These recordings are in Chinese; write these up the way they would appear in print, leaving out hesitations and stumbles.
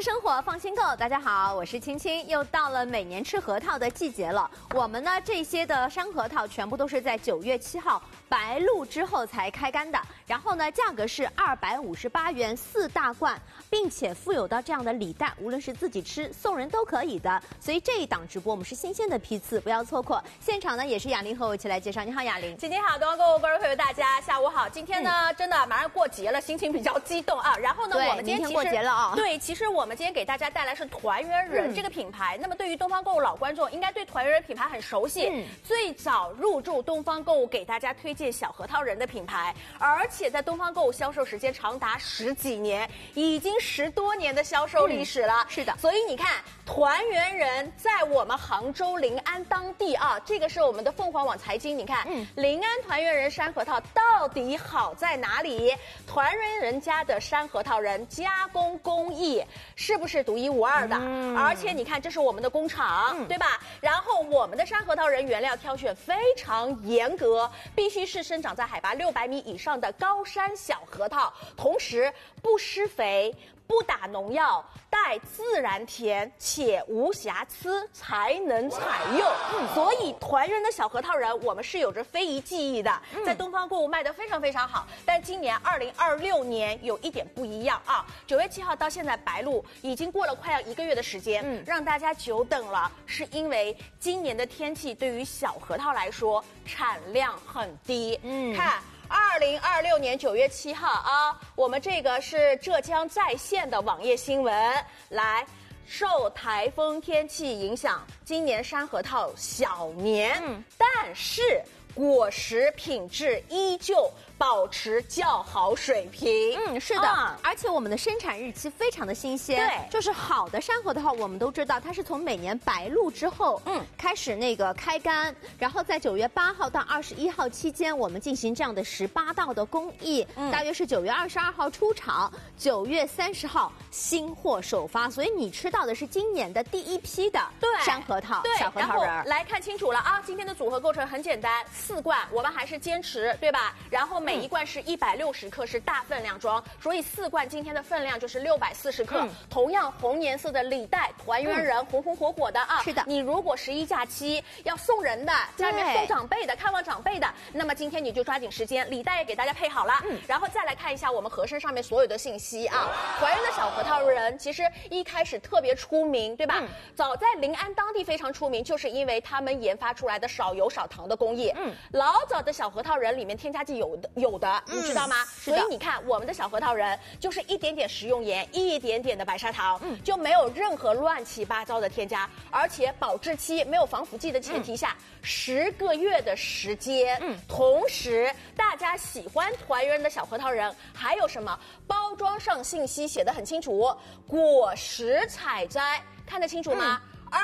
吃生活放心购，大家好，我是青青，又到了每年吃核桃的季节了。我们呢这些的山核桃全部都是在9月7号白露之后才开干的，然后呢价格是258元4大罐，并且附有到这样的礼袋，无论是自己吃送人都可以的。所以这一档直播我们是新鲜的批次，不要错过。现场呢也是雅玲和我一起来介绍。你好，雅玲。 今天好，东方购物观众朋友大家下午好。今天呢真的马上过节了，心情比较激动啊。然后呢我们今天过节了啊。 对，其实我们今天给大家带来是团圆人这个品牌。那么对于东方购物老观众，应该对团圆人品牌很熟悉。最早入驻东方购物给大家推荐小核桃仁的品牌，而且在东方购物销售时间长达10几年，已经10多年的销售历史了。 是的， 所以你看，团圆人在我们杭州临安当地啊，这个是我们的凤凰网财经。你看，临安团圆人山核桃到底好在哪里？团圆人家的山核桃仁加工工艺是不是独一无二的？而且你看，这是我们的工厂，对吧？然后我们的山核桃仁原料挑选非常严格，必须是生长在海拔600米以上的高山小核桃，同时不施肥，不打农药，带自然甜且无瑕疵才能采用。所以团圆的小核桃仁我们是有着非遗技艺的，在东方购物卖得非常非常好。但今年2026年有一点不一样啊，9月7号到现在白露已经过了快要1个月的时间，让大家久等了，是因为今年的天气对于小核桃来说产量很低。看。2026年9月7号啊，我们这个是浙江在线的网页新闻。来，受台风天气影响，今年山核桃小年，但是果实品质依旧保持较好水平。 是的，而且我们的生产日期非常的新鲜。 对， 就是好的山核桃，我们都知道它是从每年白露之后，开始那个开干，然后在9月8号到21号期间，我们进行这样的18道的工艺，大约是9月22号出厂，9月30号新货首发，所以你吃到的是今年的第一批的山核桃小核桃仁。 然后来看清楚了啊，今天的组合构成很简单，4罐，我们还是坚持，对吧？然后每一罐是160克，是大分量装，所以4罐今天的分量就是640克。同样红颜色的礼袋，团圆人红红火火的啊。 是的， 你如果11假期要送人的，家里面送长辈的，看望长辈的，那么今天你就抓紧时间，礼袋也给大家配好了。然后再来看一下我们盒身上面所有的信息啊。团圆的小核桃仁其实一开始特别出名，对吧？早在临安当地非常出名，就是因为他们研发出来的少油少糖的工艺。老早的小核桃仁里面添加剂有的，你知道吗？所以你看我们的小核桃仁就是一点点食用盐，一点点的白砂糖，就没有任何乱七八糟的添加，而且保质期没有防腐剂的前提下，10个月的时间。同时大家喜欢团圆的小核桃仁还有什么？包装上信息写得很清楚，果实采摘，看得清楚吗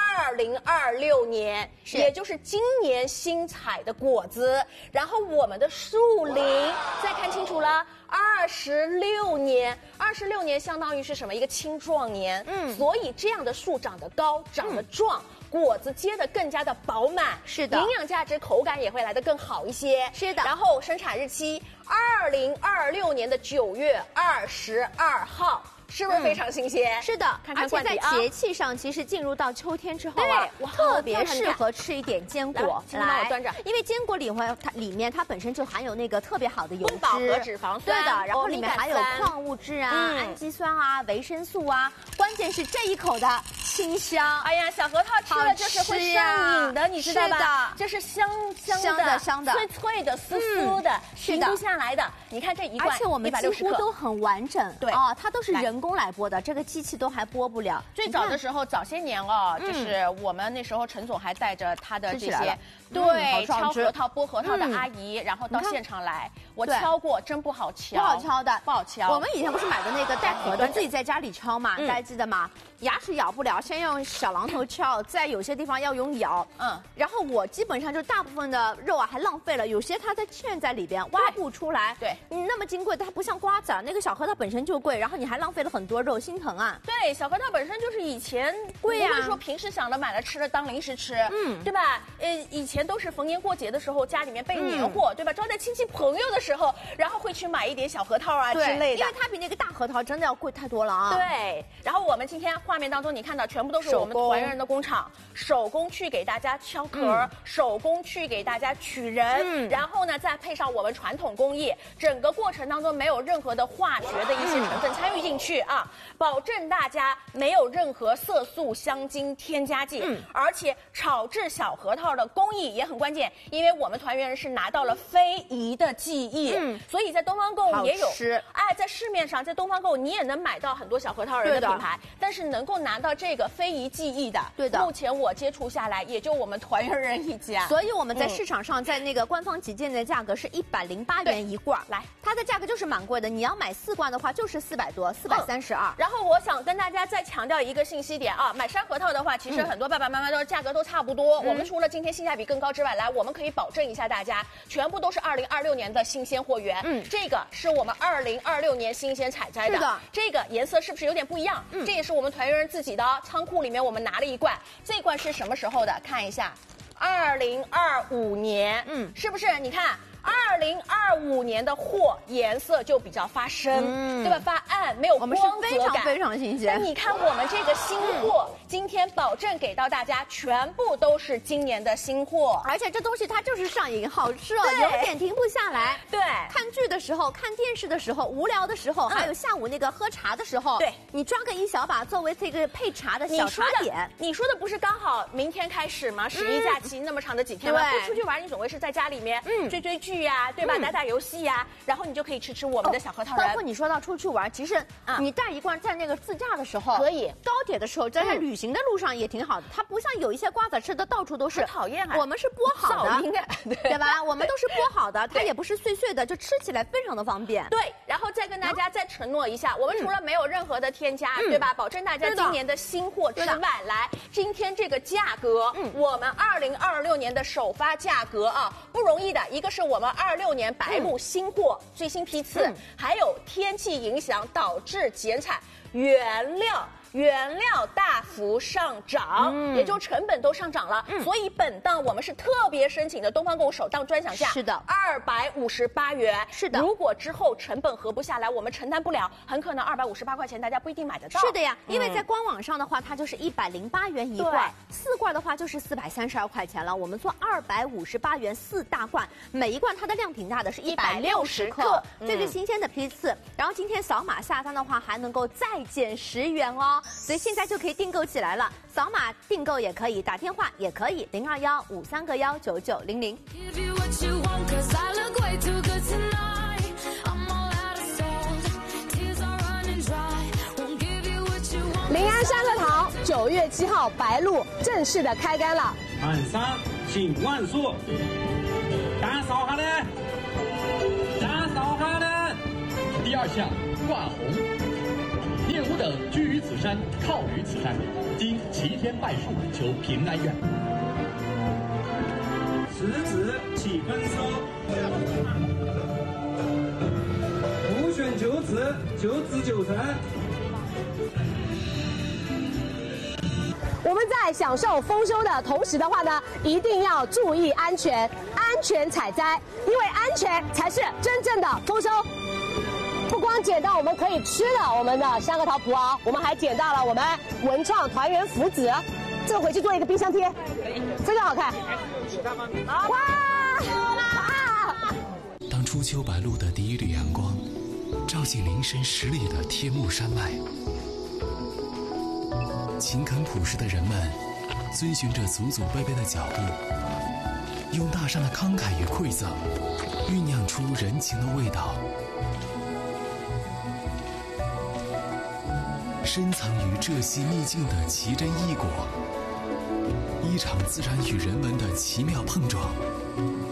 ？2026年，也就是今年新采的果子，然后我们的树龄再看清楚了，26年，26年相当于是什么？一个青壮年。所以这样的树长得高，长得壮，果子结得更加的饱满。 是的， 营养价值、口感也会来得更好一些。 是的， 然后生产日期2026年的9月22号。是不是非常新鲜？ 是的，而且在节气上，其实进入到秋天之后啊，特别适合吃一点坚果。 来，我端着， 因为坚果里面它本身就含有那个特别好的油脂、 不饱和脂肪酸， 对的，然后里面还有矿物质啊、氨基酸啊、维生素啊，关键是这一口的清香。 哎呀，小核桃吃了就是会上瘾的，你知道吧？就是香的、脆脆的、酥酥的，停不下来的。你看这一罐， 而且我们几乎都很完整， 对啊，它都是人工来剥的，这个机器都还剥不了。 最早的时候，早些年哦，就是我们那时候陈总还带着他的这些对敲核桃、剥核桃的阿姨，然后到现场来，我敲过，真不好敲， 不好敲的， 不好敲。 我们以前不是买的那个带盒的，自己在家里敲嘛，大家记得吗？牙齿咬不了，先用小榔头敲，在有些地方要用咬。然后我基本上就大部分的肉啊还浪费了，有些它在嵌在里边挖不出来。 对， 那么金贵，它不像瓜子儿，那个小核桃本身就贵，然后你还浪费了很多肉，心疼啊。 对，小核桃本身就是以前贵呀，不是说平时想着买了吃了当零食吃，对吧？以前都是逢年过节的时候，家里面备年货，对吧？招待亲戚朋友的时候，然后会去买一点小核桃啊之类的， 因为它比那个大核桃真的要贵太多了啊。 对，然后我们今天画面当中你看到全部都是我们团圆人的工厂，手工去给大家敲壳，手工去给大家取人，然后呢再配上我们传统工艺，整个过程当中没有任何的化学的一些成分参与进去啊，保证大家没有任何色素、香精添加剂，而且炒制小核桃的工艺也很关键，因为我们团圆人是拿到了非遗的技艺，所以在东方购也有，哎，在市面上在东方购你也能买到很多小核桃人的品牌，但是能够拿到这个非遗技艺的，对的，目前我接触下来也就我们团圆人一家， 所以我们在市场上在那个官方旗舰的价格是108元一罐，来，它的价格就是蛮贵的，你要买4罐的话就是400多，432。 然后我想跟大家再强调一个信息点啊，买山核桃的话，其实很多爸爸妈妈都价格都差不多。我们除了今天性价比更高之外，来，我们可以保证一下大家，全部都是2026年的新鲜货源。这个是我们2026年新鲜采摘的。是的，这个颜色是不是有点不一样？这也是我们团圆人自己的仓库里面我们拿了一罐，这罐是什么时候的？看一下，2025年。是不是？你看。2025年的货颜色就比较发深，对吧？发暗，没有光泽感， 我们是非常新鲜。 那你看我们这个新货，今天保证给到大家，全部都是今年的新货， 而且这东西它就是上瘾，好吃哦，有点停不下来。 对， 看剧的时候、看电视的时候、无聊的时候，还有下午那个喝茶的时候，对，你抓个一小把作为这个配茶的小茶点。 你说的不是刚好明天开始吗？11假期那么长的几天吗？不出去玩，你总归是在家里面追剧呀，对吧？打打游戏呀，然后你就可以吃我们的小核桃仁。 包括你说到出去玩，其实你带一罐在那个自驾的时候， 可以； 高铁的时候，在旅行的路上也挺好的。它不像有一些瓜子吃的到处都是， 讨厌啊！ 我们是剥好的，对吧？我们都是剥好的，它也不是碎碎的，就吃起来非常的方便。 对，然后再跟大家再承诺一下，我们除了没有任何的添加，对吧？保证大家今年的新货之外，来，今天这个价格，我们2026年的首发价格啊，不容易的。一个是我们26年白露新货最新批次，还有天气影响导致减产，原料大幅上涨，也就成本都上涨了，所以本档我们是特别申请的东方购首档专享价，是的，258元，是的。如果之后成本合不下来，我们承担不了，很可能258块钱大家不一定买得到。 是的呀，因为在官网上的话，它就是108元一罐，4罐的话就是432块钱了。我们做258元4大罐，每一罐它的量挺大的，是160克，这是新鲜的批次。然后今天扫码下单的话，还能够再减10元哦。所以现在就可以订购起来了，扫码订购也可以，打电话也可以，021-531-9900。 临安山核桃9月7号白露正式的开干了， 满山杏万树，干扫下来，干扫下来。 第2项挂红。练武等居于此山，靠于此山，今齐天拜树，求平安愿。 10子起分收，5选9子，9子9成。 我们在享受丰收的同时的话呢，一定要注意安全，安全采摘，因为安全才是真正的丰收。不光捡到我们可以吃的我们的山核桃葡萄，我们还捡到了我们文创团圆福子，这个回去做一个冰箱贴，非常好看。哇！ 当初秋白露的第一缕阳光照进林深10里的天目山脉，勤恳朴实的人们遵循着祖祖辈辈的脚步，用大山的慷慨与馈赠酝酿出人情的味道。深藏于浙西秘境的奇珍异果，一场自然与人文的奇妙碰撞。